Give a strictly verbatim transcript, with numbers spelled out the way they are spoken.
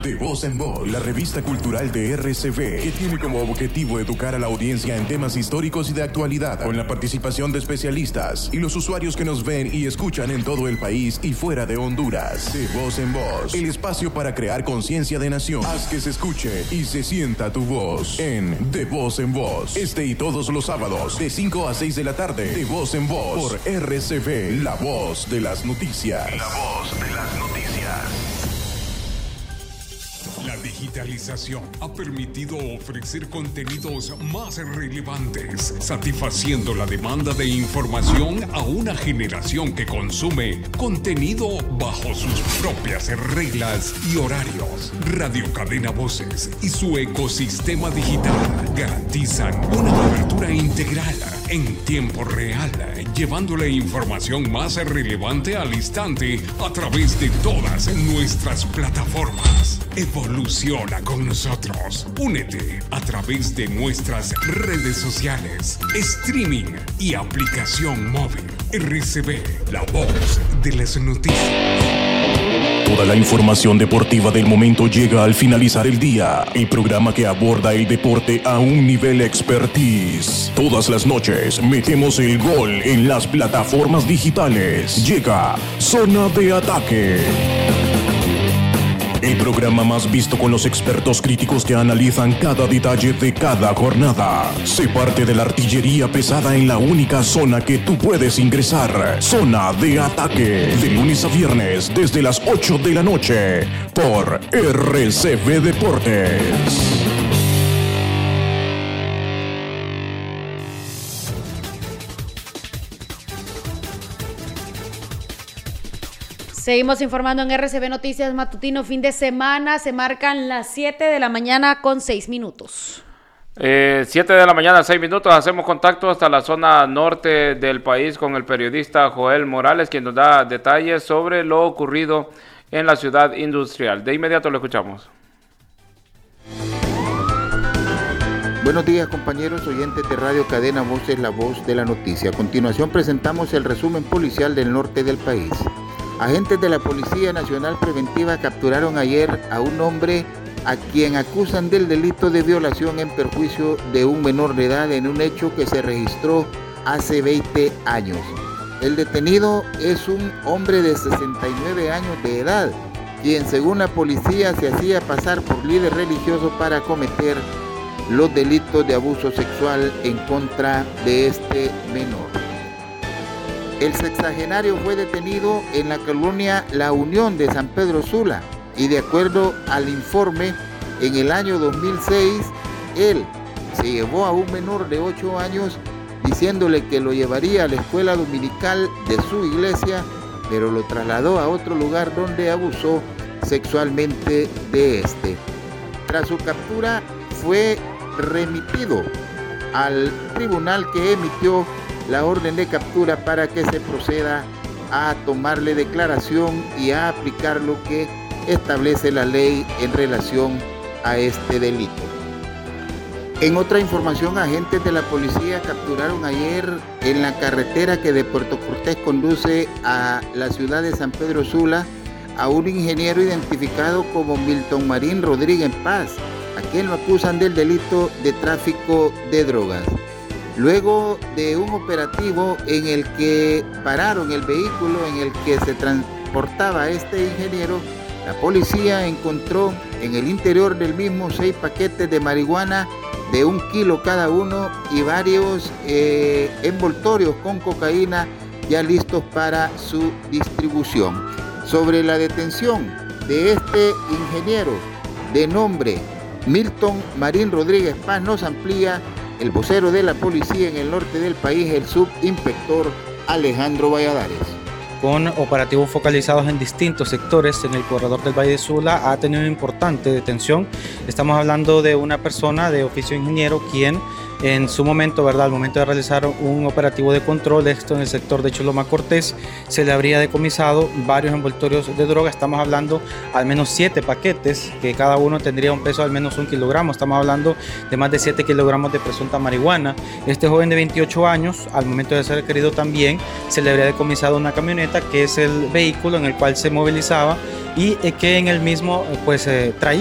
De Voz en Voz, la revista cultural de R C V, que tiene como objetivo educar a la audiencia en temas históricos y de actualidad, con la participación de especialistas y los usuarios que nos ven y escuchan en todo el país y fuera de Honduras. De Voz en Voz, el espacio para crear conciencia de nación. Haz que se escuche y se sienta tu voz en De Voz en Voz. Este y todos los sábados, de cinco a seis de la tarde, De Voz en Voz, por R C V, la voz de las noticias. La voz de las noticias. La digitalización ha permitido ofrecer contenidos más relevantes, satisfaciendo la demanda de información a una generación que consume contenido bajo sus propias reglas y horarios. Radio Cadena Voces y su ecosistema digital garantizan una cobertura integral en tiempo real, llevando la información más relevante al instante a través de todas nuestras plataformas. Evoluciona con nosotros. Únete a través de nuestras redes sociales, streaming y aplicación móvil. R C V, la voz de las noticias. Toda la información deportiva del momento llega al finalizar el día. El programa que aborda el deporte a un nivel expertise. Todas las noches metemos el gol en las plataformas digitales. Llega Zona de Ataque. El programa más visto con los expertos críticos que analizan cada detalle de cada jornada. Sé parte de la artillería pesada en la única zona que tú puedes ingresar. Zona de Ataque. De lunes a viernes desde las ocho de la noche por R C V Deportes. Seguimos informando en R C V Noticias Matutino. Fin de semana, se marcan las siete de la mañana con seis minutos. Eh, siete de la mañana, seis minutos. Hacemos contacto hasta la zona norte del país con el periodista Joel Morales, quien nos da detalles sobre lo ocurrido en la ciudad industrial. De inmediato lo escuchamos. Buenos días, compañeros oyentes de Radio Cadena Voces, la voz de la noticia. A continuación presentamos el resumen policial del norte del país. Agentes de la Policía Nacional Preventiva capturaron ayer a un hombre a quien acusan del delito de violación en perjuicio de un menor de edad en un hecho que se registró hace veinte años. El detenido es un hombre de sesenta y nueve años de edad, quien según la policía se hacía pasar por líder religioso para cometer los delitos de abuso sexual en contra de este menor. El sexagenario fue detenido en la colonia La Unión de San Pedro Sula y de acuerdo al informe, en el año dos mil seis, él se llevó a un menor de ocho años diciéndole que lo llevaría a la escuela dominical de su iglesia, pero lo trasladó a otro lugar donde abusó sexualmente de este. Tras su captura, fue remitido al tribunal que emitió la orden de captura para que se proceda a tomarle declaración y a aplicar lo que establece la ley en relación a este delito. En otra información, agentes de la policía capturaron ayer en la carretera que de Puerto Cortés conduce a la ciudad de San Pedro Sula a un ingeniero identificado como Milton Marín Rodríguez Paz, a quien lo acusan del delito de tráfico de drogas. Luego de un operativo en el que pararon el vehículo en el que se transportaba este ingeniero, la policía encontró en el interior del mismo seis paquetes de marihuana de un kilo cada uno y varios eh, envoltorios con cocaína ya listos para su distribución. Sobre la detención de este ingeniero de nombre Milton Marín Rodríguez Paz nos amplía el vocero de la policía en el norte del país, el subinspector Alejandro Valladares. Con operativos focalizados en distintos sectores en el corredor del Valle de Sula, ha tenido una importante detención Estamos hablando de una persona de oficio ingeniero quien en su momento, ¿verdad? Al momento de realizar un operativo de control, esto en el sector de Choloma Cortés, se le habría decomisado varios envoltorios de droga. Estamos hablando al menos siete paquetes, que cada uno tendría un peso de al menos un kilogramo. Estamos hablando de más de siete kilogramos de presunta marihuana. Este joven de veintiocho años, al momento de ser requerido también, se le habría decomisado una camioneta, que es el vehículo en el cual se movilizaba y que en el mismo pues eh, traía